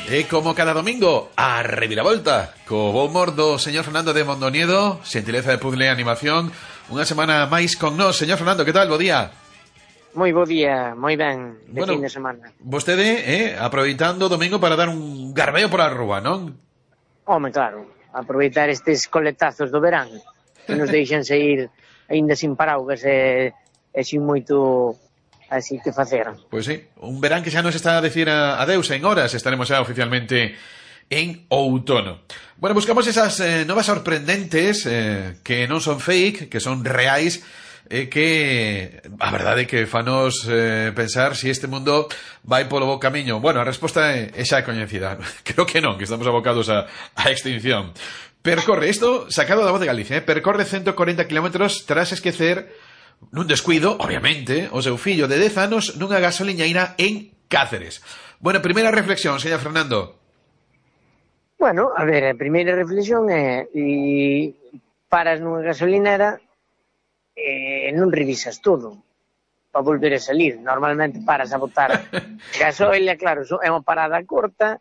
E como cada domingo, a reviravolta co bo humor do señor Fernando de Mondoniedo, xentileza de puzzle e animación. Unha semana máis con nós. Señor Fernando, que tal? Bo día. Moi bo día, moi ben, de fin de semana. Vostede, aproveitando o domingo para dar un garbeo pola rúa, non? Home, claro, aproveitar estes coletazos do verán, que nos deixan sair aínda sin paraugas e sin moito así que facer. Pois sí, un verán que xa nos está a decir adeus en horas, estaremos xa oficialmente en outono. Bueno, buscamos esas novas sorprendentes que non son fake, que son reais, que a verdade é que fanos pensar se este mundo vai polo bo camiño. Bueno, a resposta é xa coñecida. Creo que non, que estamos abocados a extinción. Percorre, isto sacado da Voz de Galicia, percorre 140 kilómetros tras esquecer nun descuido, obviamente, o seu fillo de 10 anos nunha gasoliñeira en Cáceres. Bueno, primeira reflexión, señor Fernando. Bueno, a ver, a primeira reflexión é paras nunha gasolinera e non revisas todo para volver a salir. Normalmente paras a botar gasoila, claro, é unha parada corta,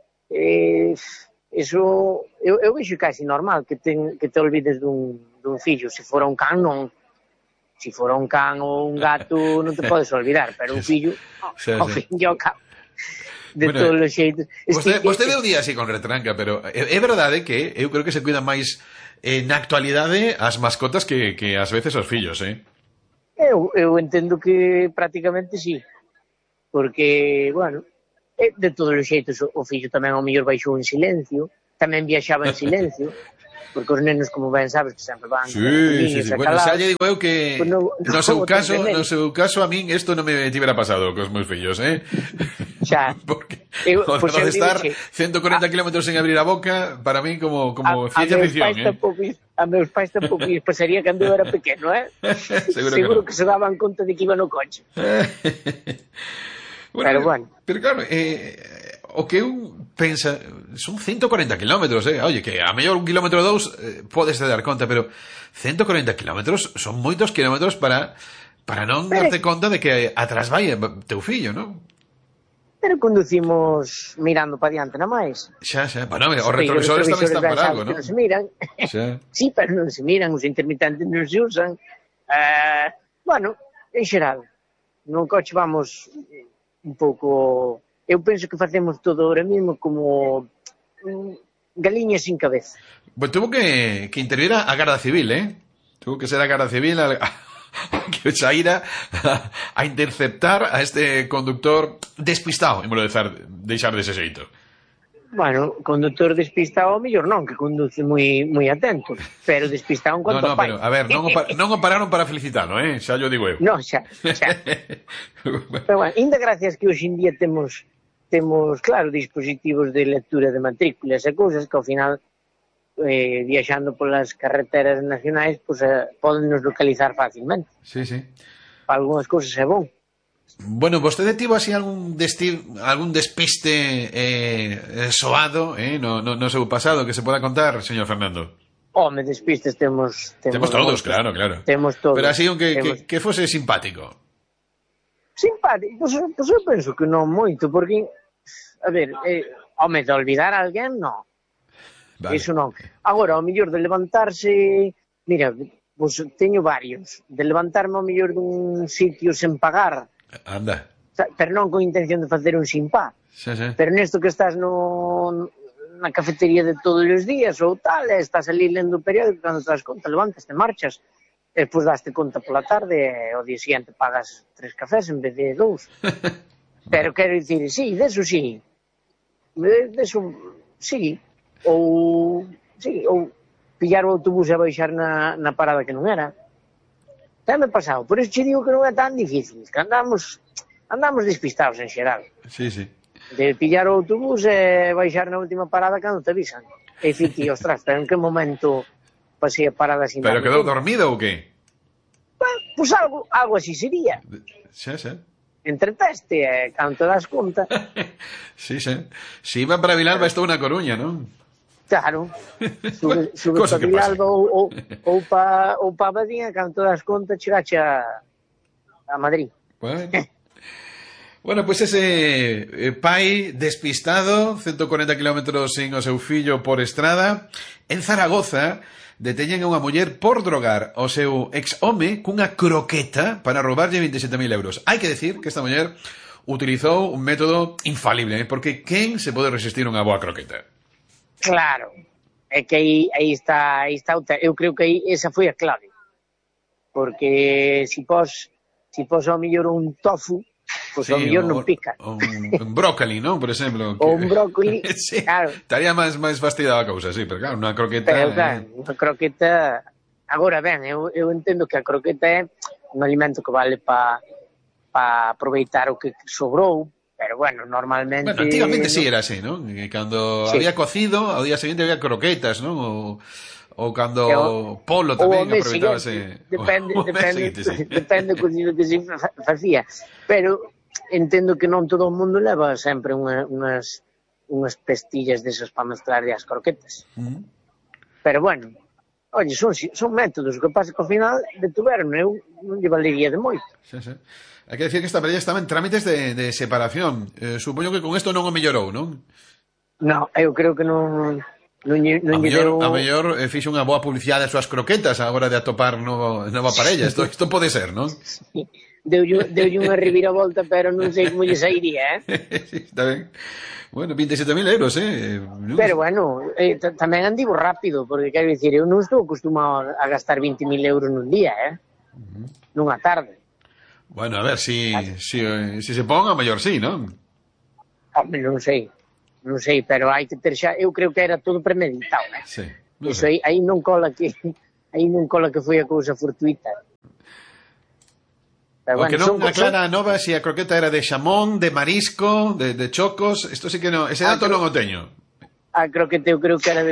eso eu vexo casi normal que te olvides dun fillo. Se fora un can non, se fora un can ou un gato non te podes olvidar, pero un fillo ao fin e ao cabo de bueno, todos os xeitos. Vostede é un día así con retranca, pero é verdade que eu creo que se cuidan máis na actualidade as mascotas que ás veces os fillos, Eu entendo que prácticamente sí, porque, bueno, de todos os xeitos o fillo tamén ao mellor baixou en silencio, tamén viaxaba en silencio, porque os nenos, como ben sabes, que sempre van sí. Bueno, xa lle digo eu que pues no seu caso a min isto non me tivera pasado cos meus fillos, xa. Porque pues de estar 140 kilómetros sen abrir a boca, para min como ciencia ficción, A meus pais tampouco lles pasaría cando eu era pequeno, Seguro que se daban conta de que iba no coche. Bueno, pero claro, o que eu pensa son 140 kilómetros, Oye, que a mellor 1 kilómetro 2 podes dar conta, pero 140 kilómetros son moitos kilómetros para non darte conta de que atrás vai teu fillo, non? Pero conducimos mirando para diante, non máis. Xa, bueno, os retrovisores tamén están por algo, non? Non se miran. Sí, pero non se miran, os intermitentes non se usan. Bueno, en xeral, no coche vamos un pouco... Eu penso que facemos todo ahora mesmo como galiñas sin cabeza. Pues tuvo que intervir a Garda Civil, Tuvo que ser a Garda Civil que saíra a interceptar a este conductor despistado, e deixar dese xeito. Bueno, conductor despistado ao mellor non, que conduce moi atento, pero despistado en cuanto pai. Pero, a ver, non o pararon para felicitalo, xa yo digo eu. Non, xa. Pero bueno, ainda gracias que hoxe en día temos, claro, dispositivos de lectura de matrículas e cousas que ao final viaxando polas carreteras nacionais pues, podennos localizar facilmente. Sí. Para algunhas cousas é bon. Bueno, vostede tivo así algún despiste soado no seu pasado que se poda contar, señor Fernando? Home, despistes temos todos, claro. Temos todos. Pero así que fose simpático. Simpático? Pues eu penso que non moito, porque, a ver, home, de olvidar a alguén, non. Vale. Iso non. Agora, ao mellor de levantarse... Mira, pues teño varios. De levantarme ao mellor dun sitio sen pagar. Anda. Pero non con intención de facer un simpá. Sí. Pero nesto que estás na cafetería de todos os días ou tal, estás ali lendo o periódico, cando te das conta, levantas, te marchas, despois daste conta pola tarde e ao día seguinte pagas 3 cafés en vez de 2. Pero quero dicir, sí, deso sí. Deso sí. Ou pillar o autobús e baixar na parada que non era. Tamén me pasado, por iso che digo que non é tan difícil, que andamos despistados en xeral. Sí. De pillar o autobús e baixar na última parada cando te avisan. E dicir, ostras, pero en que momento pasei a parada sin... Pero quedou dormido ou que? Pois algo así sería. Sí. Entreteste, cando te das conta. Sí. Si iba para Vilalba estou na Coruña, non? Claro, sube para Vilalba ou para Abadía, cando te das conta chegache a Madrid. Bueno, pois ese pai despistado, 140 kilómetros sin o seu fillo por estrada, en Zaragoza deteñen a unha muller por drogar o seu ex-home cunha croqueta para roubarlle 27.000 euros. Hai que decir que esta muller utilizou un método infalible, porque quen se pode resistir unha boa croqueta? Claro, é que aí está eu creo que aí esa foi a clave, porque si pos ao mellor un tofu, pois ao mellor non pica. Un brócoli, non? Por exemplo. Ou un brócoli, sí, claro. Estaría máis fastidiada a cousa, sí, pero claro, unha croqueta... Pero claro, unha croqueta... Agora ben, eu entendo que a croqueta é un alimento que vale para aproveitar o que sobrou, pero bueno, normalmente... Bueno, antigamente sí era así, ¿no? Cando había cocido, ao día seguinte había croquetas, ¿no? Ou cando polo tamén aproveitábase... Depende do cocido que se facía. Pero entendo que non todo o mundo leva sempre unhas pestillas desas para mezclar as croquetas. Pero bueno, oye, son métodos, o que pasa que ao final detuveron, eu non lle valería de moito. Sí. Hai que decir que esta parella estaba en trámites de separación. Supoño que con isto non o mellorou, non? Non, eu creo que non lle deu... A mellor fixo unha boa publicidade das súas croquetas a hora de atopar nova parella. Isto pode ser, non? Sí. Deulle unha reviravolta, pero non sei como lle sairía, Sí, está ben. Bueno, 27.000 euros, Pero bueno, tamén andivo rápido, porque quero dicir, eu non estou acostumado a gastar 20.000 euros nun día, nunha tarde. Bueno, a ver, si se pon, a mellor sí, non? Hombre, non sei, pero hai que ter xa, eu creo que era todo premeditado, Sí. Iso aí non cola que foi a cousa fortuita. Pero o que non aclara a nova se a croqueta era de xamón, de marisco, de chocos, isto sí que non, ese dato non o teño. A croqueta eu creo que era de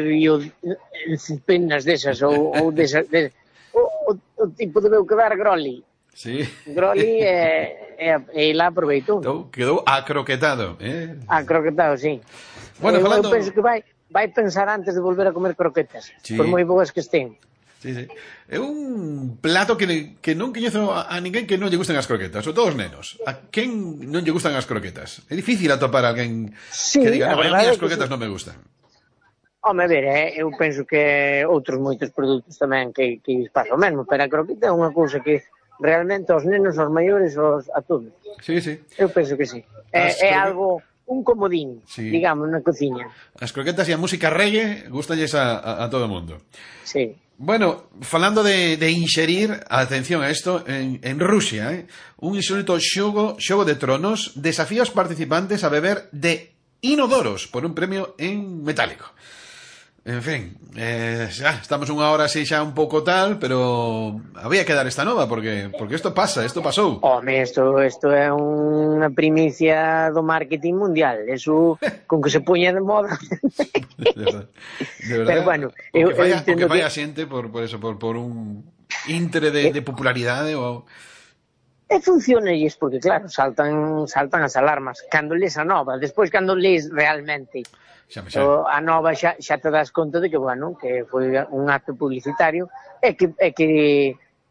penas desas, ou desas, o tipo de meu que dar groli. Sí. Groli e lá aproveitou. Quedou acroquetado, Acroquetado, sí. Bueno, falando... Eu penso que vai pensar antes de volver a comer croquetas, por moi boas que estén. Sí. É un plato que non coñezo a ninguén que non lle gusten as croquetas, sobre todo os nenos. A quen non lle gustan as croquetas? É difícil atopar a alguén que diga, a mí as croquetas non me gustan. Home, a ver, eu penso que outros moitos produtos tamén que pasa o mesmo, pero a croqueta é unha cousa que realmente aos nenos, aos maiores, a todos. Sí. Eu penso que sí. É algo, un comodín, digamos, na cociña. As croquetas e a música reggae gustalles a todo o mundo. Sí. Bueno, falando de inxerir, atención a esto, en Rusia, un insólito xogo de tronos desafía aos participantes a beber de inodoros por un premio en metálico. En fin, estamos unha hora así xa un pouco tal, pero había que dar esta nova, porque isto pasou. Home, isto é unha primicia do marketing mundial, eso con que se poña de moda. De verdad. Pero bueno, eu entendo que vai a xente por eso, por un intre de popularidade ou... E funcionalles, porque claro, saltan as alarmas cando lees a nova, despois cando lees realmente a nova xa te das conta de que, bueno, que foi un acto publicitario e que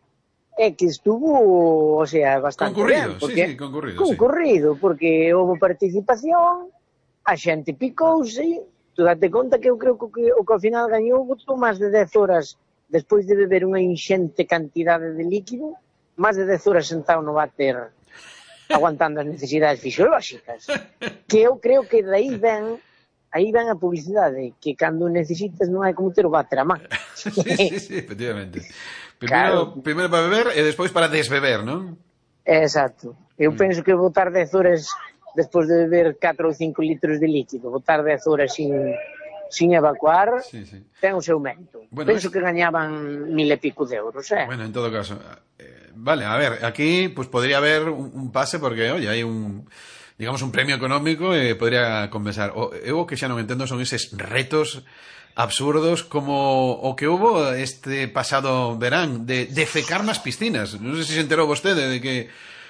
estuvo, o sea, bastante concurrido, ben, porque, concurrido, porque houve participación, a xente picouse, tú date conta que eu creo que o que ao final gañou botou máis de 10 horas despois de beber unha inxente cantidade de líquido, máis de 10 horas sentado no váter aguantando as necesidades fisiolóxicas, que eu creo que aí ven a publicidade, que cando necesitas non hai como ter o váter a man. Sí, efectivamente. Primeiro para beber e despois para desbeber, non? Exacto. Eu penso que botar 10 horas despois de beber 4 ou 5 litros de líquido, botar 10 horas sin evacuar, ten o seu mérito. Bueno, penso que gañaban 1.000 e pico de euros, Bueno, en todo caso. Vale, a ver, aquí pues podría haber un pase porque, oye, hai digamos, un premio económico podría compensar. Eu que xa non entendo son eses retos absurdos como o que hubo este pasado verán de defecar nas piscinas. Non sei se se enterou vostede de que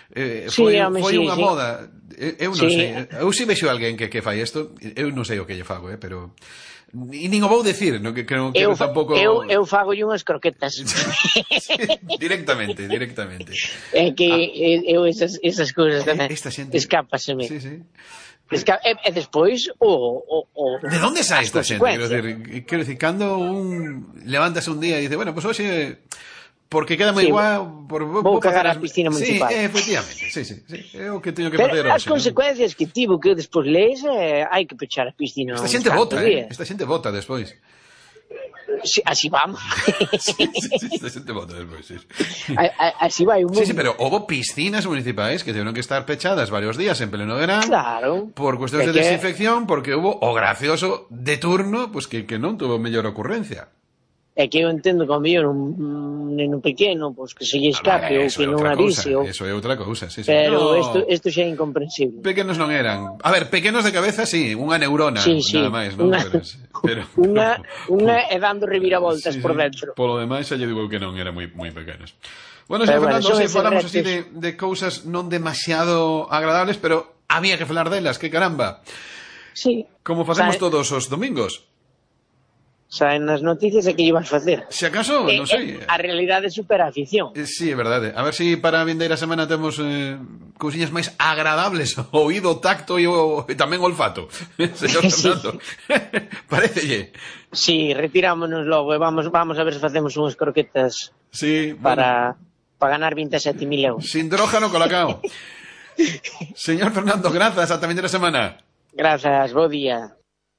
Sí, foi unha sí. moda. Eu non sei. Eu si vexo alguén que fai isto, eu non sei o que lle fago, pero... E nin o vou decir, non que creo que tampouco... Eu fagolle unhas croquetas. Directamente. É que eu esas cousas tamén escápaseme. Sí. E despois De onde sai esta xente? Quero decir, cando levántase un día e dice, bueno, pues hoxe... Porque queda moi igual... Vou cagar a piscina municipal. Sí, efectivamente, sí. É o que teño que facer. Pero as consecuencias que tivo que despois lees, hai que pechar a piscina. Esta xente vota despois. Sí, así vamos. Esta xente vota despois, sí. Así vai un mundo. Sí, pero houve piscinas municipais que tiveron que estar pechadas varios días en pleno verán. Claro. Por cuestións de desinfección, porque hubo o gracioso de turno, pues que non tuvo mellor ocurrencia. É que eu entendo que ao mellor un neno pequeno, pois que se lle escape ou que non avise. Eso é outra cousa, sí. Pero isto xa é incomprensible. Pequenos non eran. A ver, pequenos de cabeza, sí, unha neurona, nada máis, non? Pero unha e dando reviravoltas por dentro. Polo demais, xa lle digo que non eran moi pequenos. Bueno, señor Fernando, se falamos así de cousas non demasiado agradables, pero había que falar delas, que caramba. Sí. Como facemos todos os domingos. Saen nas noticias e que llevas facer. Se acaso, non sei. A realidade supera a ficción. Sí, é verdade. A ver se para a vindeira semana temos cousiñas máis agradables, oído, tacto e tamén olfato. Señor Fernando, parécelle? Sí, retirámonos logo e vamos a ver se facemos unhas croquetas para ganar 27.000 euros. Sin drójano colacao. Señor Fernando, grazas, ata a vindeira semana. Grazas, bo día.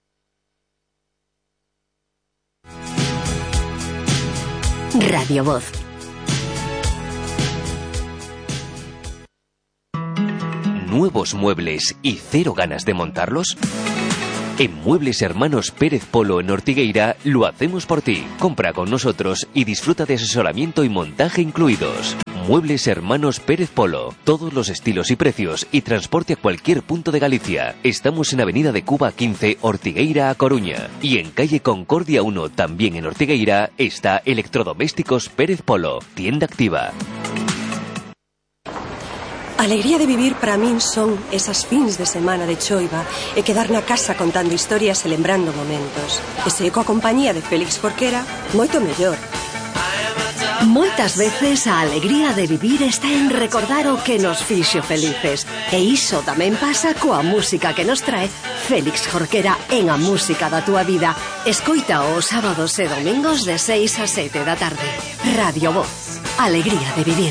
Radio Voz. ¿Nuevos muebles y cero ganas de montarlos? En Muebles Hermanos Pérez Polo en Ortigueira lo hacemos por ti. Compra con nosotros y disfruta de asesoramiento y montaje incluidos. Muebles Hermanos Pérez Polo. Todos los estilos y precios y transporte a cualquier punto de Galicia. Estamos en Avenida de Cuba 15, Ortigueira a Coruña. Y en calle Concordia 1, también en Ortigueira, está Electrodomésticos Pérez Polo. Tienda activa. A alegría de vivir para min son esas fins de semana de choiva e quedar na casa contando historias e lembrando momentos. E se coa compañía de Félix Jorquera, moito mellor. Moitas veces a alegría de vivir está en recordar o que nos fixo felices. E iso tamén pasa coa música que nos trae Félix Jorquera en A Música da Túa Vida. Escoita os sábados e domingos de 6 a 7 da tarde. Radio Voz. Alegría de vivir.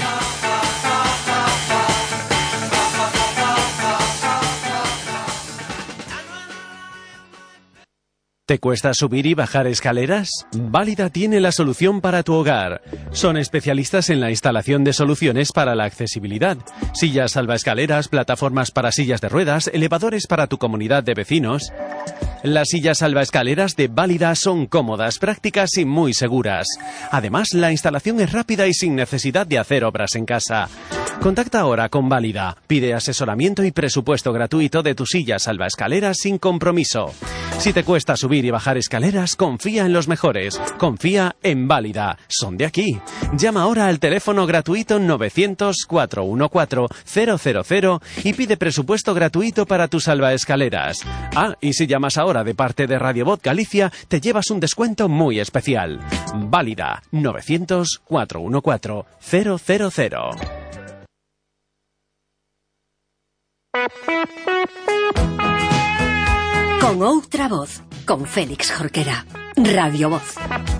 ¿Te cuesta subir y bajar escaleras? Válida tiene la solución para tu hogar. Son especialistas en la instalación de soluciones para la accesibilidad. Sillas salvaescaleras, plataformas para sillas de ruedas, elevadores para tu comunidad de vecinos. Las sillas salvaescaleras de Válida son cómodas, prácticas y muy seguras. Además, la instalación es rápida y sin necesidad de hacer obras en casa. Contacta ahora con Válida. Pide asesoramiento y presupuesto gratuito de tu silla salvaescaleras sin compromiso. Si te cuesta subir y bajar escaleras, confía en los mejores. Confía en Válida. Son de aquí. Llama ahora al teléfono gratuito 900-414-000 y pide presupuesto gratuito para tus salvaescaleras. Ah, y si llamas ahora de parte de Radio Voz Galicia, te llevas un descuento muy especial. Válida 900-414-000. Con outra voz, con Félix Jorquera. Radio Voz.